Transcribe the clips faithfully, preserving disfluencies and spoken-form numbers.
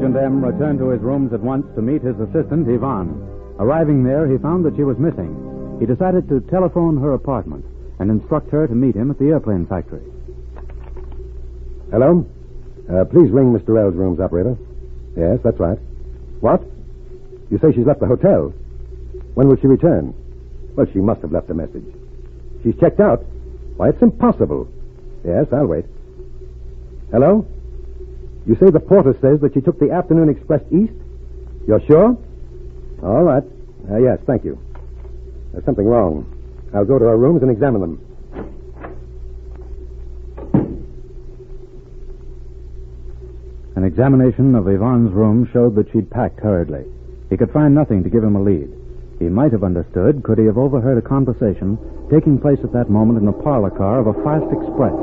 Agent M returned to his rooms at once to meet his assistant, Yvonne. Arriving there, he found that she was missing. He decided to telephone her apartment and instruct her to meet him at the airplane factory. Hello? Uh, please ring Mister L's rooms, operator. Yes, that's right. What? You say she's left the hotel? When will she return? Well, she must have left a message. She's checked out? Why, it's impossible. Yes, I'll wait. Hello? You say the porter says that she took the afternoon express east? You're sure? All right. Uh, yes, thank you. There's something wrong. I'll go to her rooms and examine them. An examination of Yvonne's room showed that she'd packed hurriedly. He could find nothing to give him a lead. He might have understood could he have overheard a conversation taking place at that moment in the parlor car of a fast express.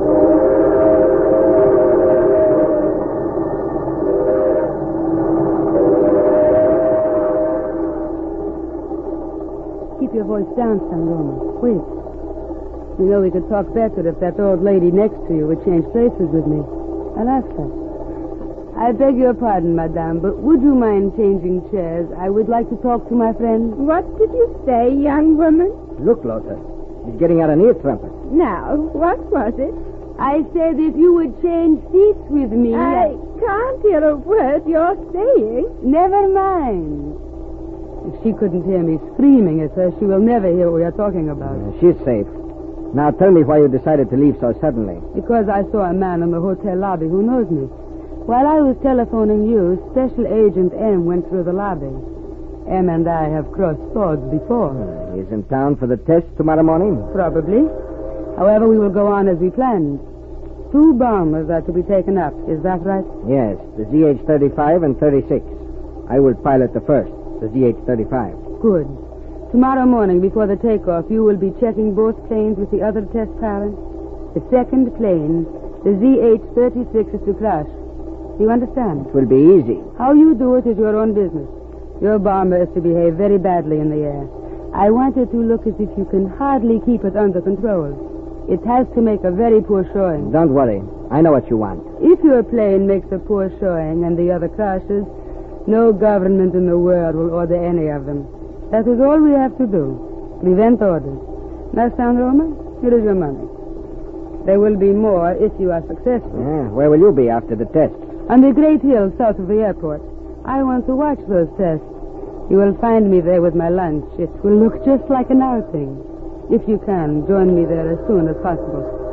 Keep your voice down, San Roma. Wait. You know we could talk better if that old lady next to you would change places with me. I'll ask her. I beg your pardon, madame, but would you mind changing chairs? I would like to talk to my friend. What did you say, young woman? Look, Lothar. He's getting out an ear trumpet. Now, what was it? I said if you would change seats with me. I, I can't hear a word you're saying. Never mind. If she couldn't hear me screaming at her, she will never hear what we are talking about. Uh, she's safe. Now tell me why you decided to leave so suddenly. Because I saw a man in the hotel lobby who knows me. While I was telephoning you, Special Agent M went through the lobby. M and I have crossed swords before. Uh, he's in town for the test tomorrow morning? Probably. However, we will go on as we planned. Two bombers are to be taken up. Is that right? Yes, the Z H thirty-five and thirty-six. I will pilot the first, the Z H thirty-five. Good. Tomorrow morning, before the takeoff, you will be checking both planes with the other test parents. The second plane, the Z H thirty-six, is to crash. You understand? It will be easy. How you do it is your own business. Your bomber is to behave very badly in the air. I want it to look as if you can hardly keep it under control. It has to make a very poor showing. Don't worry. I know what you want. If your plane makes a poor showing and the other crashes, no government in the world will order any of them. That is all we have to do. Prevent orders. Now, San Roma, here is your money. There will be more if you are successful. Yeah, where will you be after the test? On the great hill south of the airport. I want to watch those tests. You will find me there with my lunch. It will look just like an outing. If you can, join me there as soon as possible.